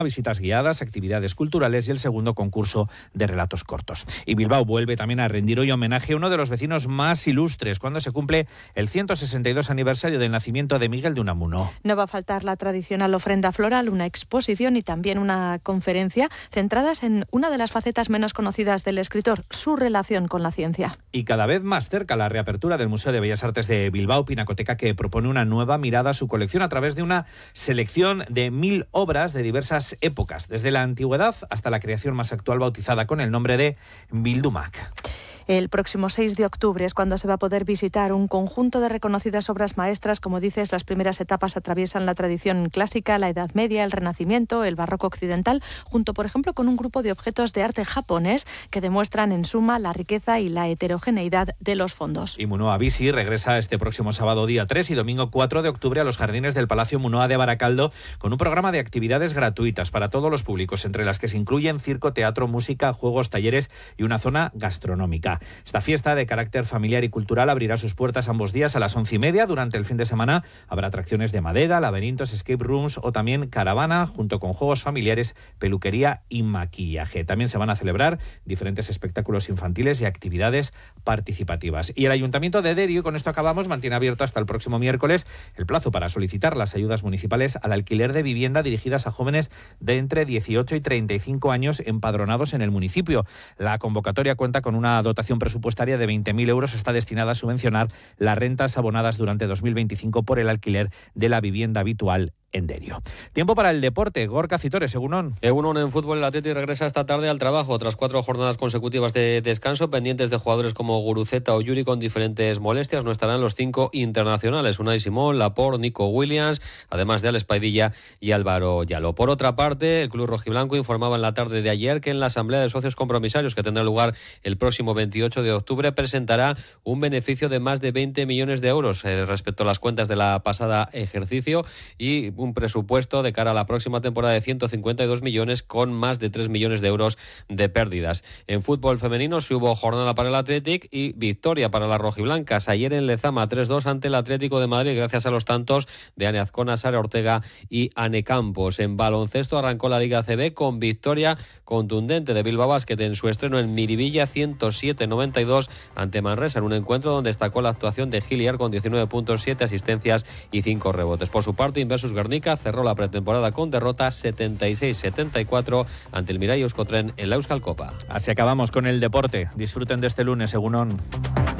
visitas guiadas, actividades culturales y el segundo concurso de relatos cortos. Y Bilbao vuelve también a rendir hoy homenaje a uno de los vecinos más ilustres cuando se cumple el 162 aniversario del nacimiento de Miguel de Unamuno. No va a faltar la tradicional ofrenda floral, una exposición y también una conferencia centradas en una de las facetas menos conocidas del escritor, su relación con la ciencia. Y cada vez más cerca la reapertura del Museo de Bellas Artes de Bilbao, Pinacoteca que propone una nueva mirada a su colección a través de una selección de 1000 obras de diversas épocas, desde la antigüedad hasta la creación más actual, bautizada con el nombre de Bildumak. El próximo 6 de octubre es cuando se va a poder visitar un conjunto de reconocidas obras maestras. Como dices, las primeras etapas atraviesan la tradición clásica, la Edad Media, el Renacimiento, el Barroco occidental, junto, por ejemplo, con un grupo de objetos de arte japonés que demuestran en suma la riqueza y la heterogeneidad de los fondos. Y Munoa Bici regresa este próximo sábado día 3 y domingo 4 de octubre a los jardines del Palacio Munoa de Baracaldo con un programa de actividades gratuitas para todos los públicos, entre las que se incluyen circo, teatro, música, juegos, talleres y una zona gastronómica. Esta fiesta de carácter familiar y cultural abrirá sus puertas ambos días a las 11:30. Durante el fin de semana habrá atracciones de madera, laberintos, escape rooms o también caravana, junto con juegos familiares, peluquería y maquillaje. También se van a celebrar diferentes espectáculos infantiles y actividades participativas. Y el Ayuntamiento de Derio, y con esto acabamos, mantiene abierto hasta el próximo miércoles el plazo para solicitar las ayudas municipales al alquiler de vivienda dirigidas a jóvenes de entre 18 y 35 años empadronados en el municipio. La convocatoria cuenta con una dotación presupuestaria de 20.000 euros. Está destinada a subvencionar las rentas abonadas durante 2025 por el alquiler de la vivienda habitual en Derio. Tiempo para el deporte. Gorka Citores, Egunon. Egunon en fútbol. El Atleti regresa esta tarde al trabajo tras 4 jornadas consecutivas de descanso, pendientes de jugadores como Guruceta o Yuri con diferentes molestias. No estarán los 5 internacionales: Unai Simón, Laporte, Nico Williams, además de Alex Paidilla y Álvaro Yalo. Por otra parte, el club rojiblanco informaba en la tarde de ayer que en la asamblea de socios compromisarios, que tendrá lugar el próximo 28 de octubre, presentará un beneficio de más de 20 millones de euros respecto a las cuentas de la pasada ejercicio y un presupuesto de cara a la próxima temporada de 152 millones con más de 3 millones de euros de pérdidas. En fútbol femenino sí hubo jornada para el Athletic y victoria para las rojiblancas. Ayer en Lezama 3-2 ante el Atlético de Madrid gracias a los tantos de Ane Azcona, Sara Ortega y Ane Campos. En baloncesto arrancó la Liga ACB con victoria contundente de Bilbao Basket en su estreno en Miribilla 107-92 ante Manresa, en un encuentro donde destacó la actuación de Giliar con 19 puntos, 7 asistencias y 5 rebotes. Por su parte, Inversus Guernica cerró la pretemporada con derrota 76-74 ante el Mirai Euskotren en la Euskal Copa. Así acabamos con el deporte. Disfruten de este lunes, Egunon.